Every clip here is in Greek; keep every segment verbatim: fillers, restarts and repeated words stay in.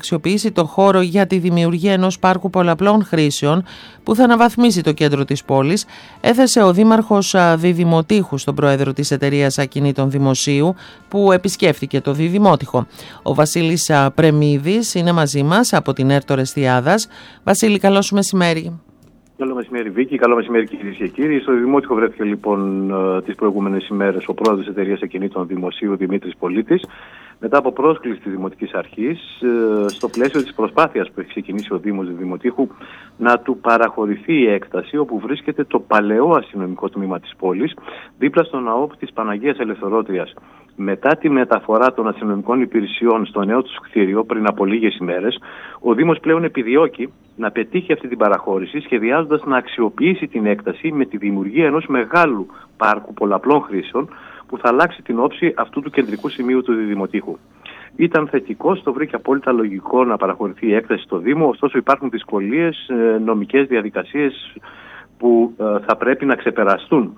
αξιοποιήσει το χώρο για τη δημιουργία ενός πάρκου πολλαπλών χρήσεων που θα αναβαθμίσει το κέντρο της πόλης, έθεσε ο Δήμαρχος Διδημοτήχου στον πρόεδρο της εταιρείας Ακινήτων Δημοσίου που επισκέφθηκε το Διδημότυχο. Ο Βασίλης Πρεμίδης είναι μαζί μας από την Έρτο Ρεστιάδας. Βασίλη, καλό σου μεσημέρι. Καλό μεσημέρι, Βίκη. Καλό μεσημέρι, κυρίες και κύριοι. Στο Δημότυχο βρέθηκε λοιπόν τις προηγούμενες ημέρες ο πρόεδρος της εταιρείας Ακινήτων Δημοσίου, Δημήτρης Πολίτης, μετά από πρόσκληση της Δημοτικής Αρχής, στο πλαίσιο της προσπάθειας που έχει ξεκινήσει ο Δήμος Δημοτήχου να του παραχωρηθεί η έκταση όπου βρίσκεται το παλαιό αστυνομικό τμήμα της πόλης, δίπλα στο ναό της Παναγίας Ελευθερώτριας. Μετά τη μεταφορά των αστυνομικών υπηρεσιών στο νέο τους κτίριο πριν από λίγες ημέρες, ο Δήμος πλέον επιδιώκει να πετύχει αυτή την παραχώρηση, σχεδιάζοντας να αξιοποιήσει την έκταση με τη δημιουργία ενός μεγάλου πάρκου πολλαπλών χρήσεων που θα αλλάξει την όψη αυτού του κεντρικού σημείου του Διδημοτήχου. Ήταν θετικός, το βρήκε απόλυτα λογικό να παραχωρηθεί η έκταση στο Δήμο, ωστόσο υπάρχουν δυσκολίες, νομικές διαδικασίες που θα πρέπει να ξεπεραστούν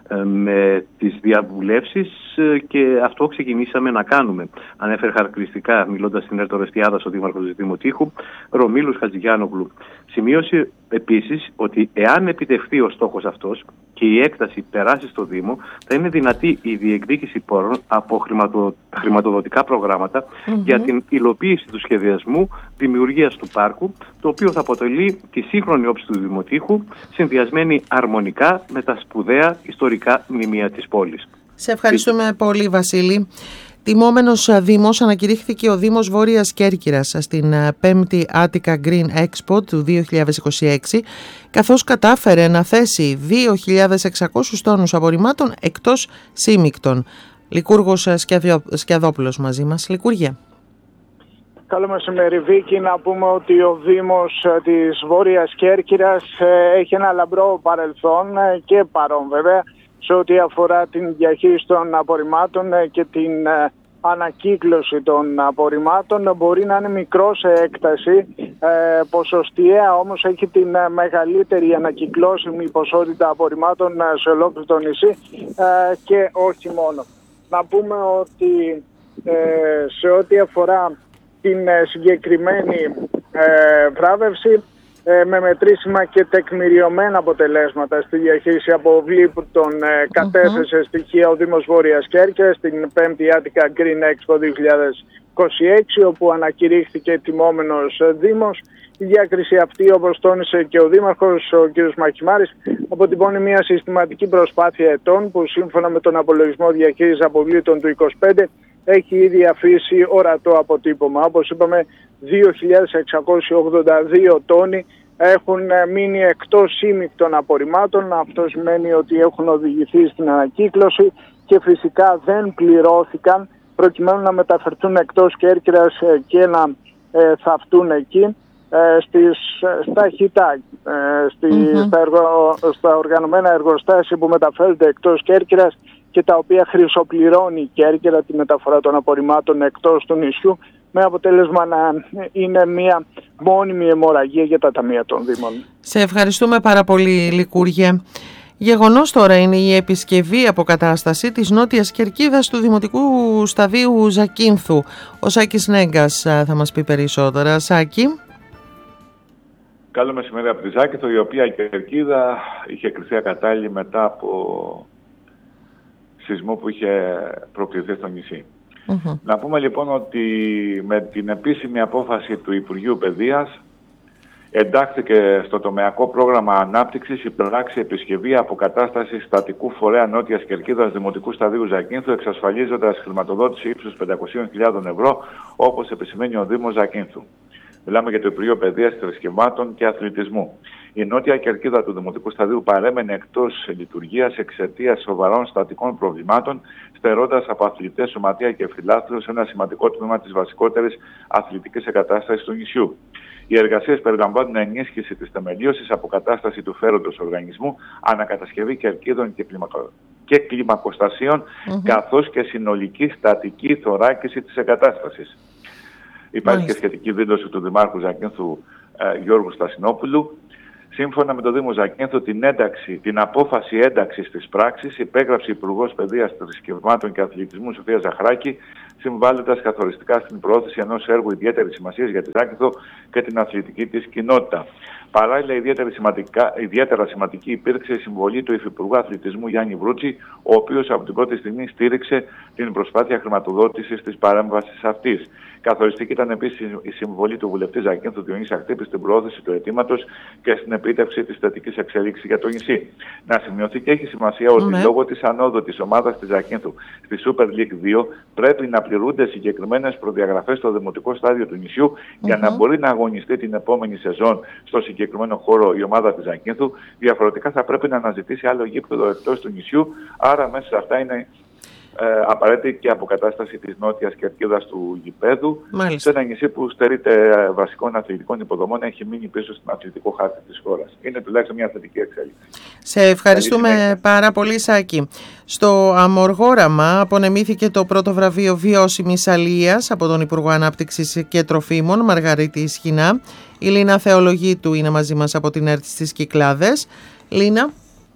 με τις διαβουλεύσεις και αυτό ξεκινήσαμε να κάνουμε. Ανέφερε χαρακτηριστικά, μιλώντας στην Έρτο Ρεστιάδας, ο Δήμαρχος του Δημοτήχου, Ρωμίλους Χατζηγιάνογλου. Σημείωσε επίσης ότι εάν επιτευχθεί ο στόχος αυτός και η έκταση περάσει στο Δήμο, θα είναι δυνατή η διεκδίκηση πόρων από χρηματο... χρηματοδοτικά προγράμματα mm-hmm. για την υλοποίηση του σχεδιασμού δημιουργίας του πάρκου, το οποίο θα αποτελεί τη σύγχρονη όψη του Δημοτήχου, συνδυασμένη αρμονικά με τα σπουδαία ιστορικά μνημεία της πόλης. Σε ευχαριστούμε πολύ, Βασίλη. Τιμόμενος Δήμος ανακηρύχθηκε ο Δήμος Βόρειας Κέρκυρας στην πέμπτη Attica Green Expo του δύο χιλιάδες είκοσι έξι, καθώς κατάφερε να θέσει δύο χιλιάδες εξακόσιους τόνους απορριμμάτων εκτός σύμικτων. Λικούργος Σκιαδόπουλος μαζί μας. Λικούργε. Καλό μεσημέρι, Βίκη. Να πούμε ότι ο Δήμος της Βόρειας Κέρκυρας έχει ένα λαμπρό παρελθόν και παρόν βέβαια σε ό,τι αφορά την διαχείριση των απορριμμάτων και την ανακύκλωση των απορριμμάτων. Μπορεί να είναι μικρό σε έκταση, ε, ποσοστιαία όμως έχει την μεγαλύτερη ανακυκλώσιμη ποσότητα απορριμμάτων σε ολόκληρο το νησί ε, και όχι μόνο. Να πούμε ότι ε, σε ό,τι αφορά την συγκεκριμένη ε, βράβευση, με μετρήσιμα και τεκμηριωμένα αποτελέσματα στη διαχείριση αποβλήτων ε, κατέθεσε uh-huh. στοιχεία ο Δήμος Βόρειας Κέρκυρας στην πέμπτη Attica Green Expo δύο χιλιάδες είκοσι έξι, όπου ανακηρύχθηκε τιμόμενος Δήμος. Η διάκριση αυτή, όπως τόνισε και ο Δήμαρχος, ο κ. Μαχημάρης, αποτυπώνει μια συστηματική προσπάθεια ετών που σύμφωνα με τον απολογισμό διαχείρισης αποβλήτων του είκοσι πέντε έχει ήδη αφήσει ορατό αποτύπωμα. Όπως είπαμε, δύο χιλιάδες εξακόσιοι ογδόντα δύο τόνοι έχουν μείνει εκτός σύμικτων απορριμμάτων. Αυτό σημαίνει ότι έχουν οδηγηθεί στην ανακύκλωση και φυσικά δεν πληρώθηκαν προκειμένου να μεταφερθούν εκτός Κέρκυρας και να ε, θαυτούν εκεί ε, στις, στα χιτά, ε, στη, mm-hmm. στα, εργο, στα οργανωμένα εργοστάσια που μεταφέρονται εκτός Κέρκυρας και τα οποία χρυσοπληρώνει η Κέρκυρα τη μεταφορά των απορριμμάτων εκτός του νησιού, με αποτέλεσμα να είναι μια μόνιμη αιμορραγία για τα ταμεία των Δήμων. Σε ευχαριστούμε πάρα πολύ, Λικούργια. Γεγονός τώρα είναι η επισκευή αποκατάσταση της νότιας κερκίδας του Δημοτικού Σταδίου Ζακίνθου. Ο Σάκης Νέγκας θα μας πει περισσότερα. Σάκη. Καλό μεσημέρι από τη Ζάκυνθο, η οποία κερκίδα είχε κριθεί ακατάλληλη μετά από σεισμό που είχε προκληθεί στο νησί. Mm-hmm. Να πούμε λοιπόν ότι με την επίσημη απόφαση του Υπουργείου Παιδείας εντάχθηκε στο τομεακό πρόγραμμα ανάπτυξης η πράξη επισκευή αποκατάσταση στατικού φορέα νότιας κερκίδας Δημοτικού Σταδίου Ζακίνθου, εξασφαλίζοντας χρηματοδότηση ύψους πεντακόσιες χιλιάδες ευρώ, όπως επισημαίνει ο Δήμος Ζακίνθου. Μιλάμε για το Υπουργείο Παιδείας, Θρησκευμάτων και Αθλητισμού. Η νότια κερκίδα του Δημοτικού Σταδίου παρέμενε εκτός λειτουργίας εξαιτίας σοβαρών στατικών προβλημάτων, στερώντας από αθλητές, σωματεία και φιλάθλους ένα σημαντικό τμήμα της βασικότερης αθλητικής εγκατάστασης του νησιού. Οι εργασίες περιλαμβάνουν ενίσχυση της θεμελίωσης, αποκατάσταση του φέροντος οργανισμού, ανακατασκευή κερκίδων και, κλιμακο... και κλιμακοστασίων, mm-hmm. καθώς και συνολική στατική θωράκιση της εγκατάστασης. Υπάρχει Μάλιστα. και σχετική δήλωση του Δημάρχου Ζακίνθου ε, Γιώργου Στασινόπουλου. Σύμφωνα με το Δήμο Ζακίνθου, την, ένταξη, την απόφαση ένταξης της πράξης υπέγραψε η Υπουργός Παιδείας, Θρησκευμάτων και Αθλητισμού Σοφία Ζαχράκη συμβάλλοντας καθοριστικά στην προώθηση ενός έργου ιδιαίτερης σημασίας για τη Ζάκυνθο και την αθλητική της κοινότητα. Παράλληλα, ιδιαίτερα, ιδιαίτερα σημαντική υπήρξε η συμβολή του Υφυπουργού Αθλητισμού Γιάννη Βρούτση, ο οποίος από την πρώτη στιγμή στήριξε την προσπάθεια χρηματοδότησης της παρέμβασης αυτής. Καθοριστική ήταν επίσης η συμβολή του βουλευτή Ζακύνθου Διονύση Αχτύπη στην προώθηση του αιτήματος και στην επίτευξη της θετικής εξέλιξης για το νησί. Να σημειωθεί και έχει σημασία ότι mm-hmm. λόγω της ανόδου της ομάδας της Ζακύνθου στη Super League δύο πρέπει να πληρούνται συγκεκριμένες προδιαγραφές στο δημοτικό στάδιο του νησιού mm-hmm. για να μπορεί να αγωνιστεί την επόμενη σεζόν στο συγκεκριμένο χώρο η ομάδα της Ζακύνθου. Διαφορετικά θα πρέπει να αναζητήσει άλλο γήπεδο εκτός του νησιού. Άρα μέσα σε αυτά είναι Ε, απαραίτητη και αποκατάσταση της νότιας κερκίδας του γηπέδου. Μάλιστα. Σε ένα νησί που στερείται βασικών αθλητικών υποδομών, έχει μείνει πίσω στην αθλητικό χάρτη της χώρας. Είναι τουλάχιστον μια θετική εξέλιξη. Σε ευχαριστούμε πάρα πολύ, Σάκη. Στο Αμοργόραμα απονεμήθηκε το πρώτο βραβείο βιώσιμης αλίας από τον Υπουργό Ανάπτυξης και Τροφίμων, Μαργαρίτη Σχοινά. Η Λίνα Θεολογίτου είναι μαζί μας από την ΕΡΤ στις Κυκλάδες. Λίνα.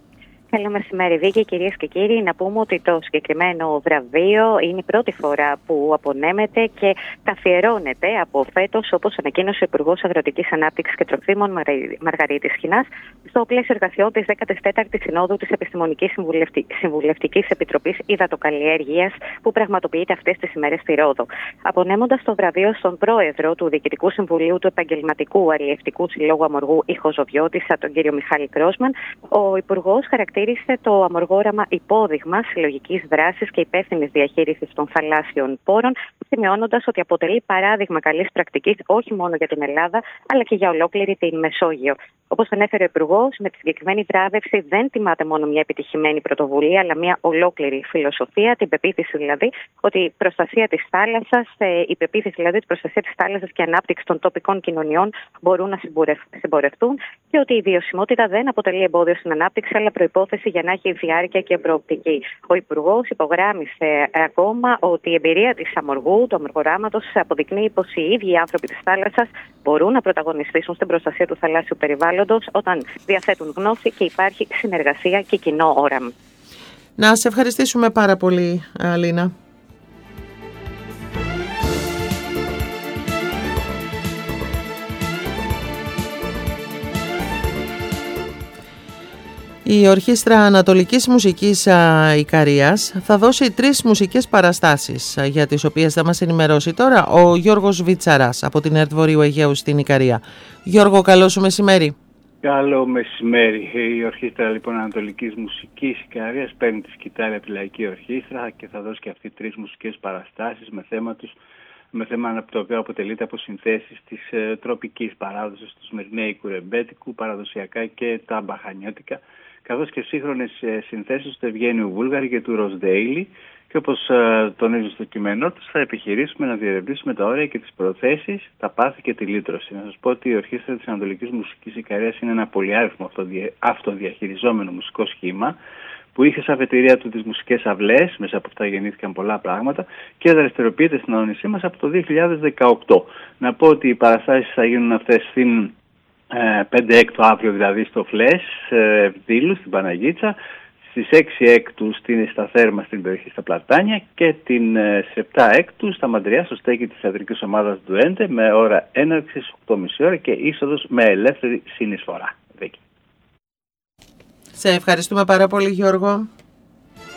Καλό μεσημέρι, Βίκη, κυρίες και κύριοι. Να πούμε ότι το συγκεκριμένο βραβείο είναι η πρώτη φορά που απονέμεται και καθιερώνεται από φέτος, όπως ανακοίνωσε ο Υπουργός Αγροτικής Ανάπτυξης και Τροφίμων Μαργαρίτης Σχοινάς, στο πλαίσιο εργασιών της δέκατης τέταρτης Συνόδου της Επιστημονικής Συμβουλευτικής Επιτροπής Υδατοκαλλιέργειας, που πραγματοποιείται αυτές τις ημέρες στη Ρόδο. Απονέμοντας το βραβείο στον πρόεδρο του Διοικητικού Συμβουλίου του Επαγγελματικού Αλλιευτικού Συλλόγου Αμοργού Ιχοζοβιώτισσα, τον κύριο Μιχάλη Κρόσμαν, ο Υπουργός χαρακτήρισε το Αμοργόραμα υπόδειγμα συλλογικής δράσης και υπεύθυνης διαχείρισης των θαλάσσιων πόρων, σημειώνοντας ότι αποτελεί παράδειγμα καλής πρακτικής όχι μόνο για την Ελλάδα, αλλά και για ολόκληρη την Μεσόγειο. Όπως ανέφερε ο Υπουργός, με τη συγκεκριμένη βράβευση δεν τιμάται μόνο μια επιτυχημένη πρωτοβουλία, αλλά μια ολόκληρη φιλοσοφία, την πεποίθηση δηλαδή ότι η προστασία της θάλασσας, η πεποίθηση δηλαδή ότι η προστασία της θάλασσας και η ανάπτυξη των τοπικών κοινωνιών μπορούν να συμπορευτούν και ότι η βιωσιμότητα δεν αποτελεί εμπόδιο στην ανάπτυξη, αλλά προϋπόθεση για να έχει διάρκεια και προοπτική. Ο Υπουργός υπογράμμισε ακόμα ότι η εμπειρία της Αμοργού, του Αμοργοράματος, αποδεικνύει πως οι ίδιοι οι άνθρωποι της θάλασσας μπορούν να πρωταγωνιστήσουν στην προστασία του θαλάσσιου περιβάλλοντος όταν διαθέτουν γνώση και υπάρχει συνεργασία και κοινό όραμα. Να σε ευχαριστήσουμε πάρα πολύ, Αλίνα. Η Ορχήστρα Ανατολικής Μουσικής Ικαρίας θα δώσει τρεις μουσικές παραστάσεις, για τις οποίες θα μας ενημερώσει τώρα ο Γιώργος Βίτσαρας από την ΕΡΤ Βορείου Αιγαίου στην Ικαρία. Γιώργο, καλό σου μεσημέρι. Καλό μεσημέρι. Η Ορχήστρα λοιπόν Ανατολικής Μουσικής Ικαρίας παίρνει τη σκητάλη από τη Λαϊκή Ορχήστρα και θα δώσει και αυτή τρεις μουσικές παραστάσεις με θέμα τους, με θέμα το οποίο αποτελείται από συνθέσεις της ε, τροπικής παράδοσης του Σμυρνέικου Ρεμπέτικου, παραδοσιακά και τα μπαχανιώτικα, καθώς και σύγχρονες ε, συνθέσεις του Ευγένιου Βούλγαρη και του Ροζ Ντέιλι. Και όπως ε, τονίζουν στο κείμενό τους, θα επιχειρήσουμε να διερευνήσουμε τα όρια και τις προθέσεις, τα πάθη και τη λύτρωση. Να σας πω ότι η Ορχήστρα της Ανατολικής Μουσικής Ικαρίας είναι ένα πολυάριθμο αυτοδια... αυτοδιαχειριζόμενο μουσικό σχήμα, που είχε σαν αφετηρία του τις μουσικές αυλές, μέσα από αυτά γεννήθηκαν πολλά πράγματα, και δραστηριοποιείται στην Ανώνυσή μας από το δύο χιλιάδες δεκαοκτώ. Να πω ότι οι παραστάσεις θα γίνουν αυτές στην ε, πέντε έκτου αύριο, δηλαδή στο Φλες, ε, Ευδήλου, στην Παναγίτσα, στις έξι έκτου στα Θέρμα στην περιοχή στα Πλατάνια και την, στις επτά έκτου στα Μαντριά, στο στέκι της θεατρικής ομάδας του Έντε, με ώρα έναρξης οκτώ και μισή ώρα και είσοδος με ελεύθερη συνεισφορά. Σε ευχαριστούμε πάρα πολύ, Γιώργο.